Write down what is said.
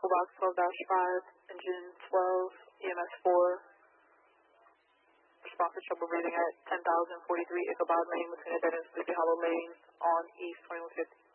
Echo Box 12-5, engine 12, EMS 4. Response to trouble breathing at 10,043 Ichabod Lane between a dead and Sleepy Hollow Lane on East 2150.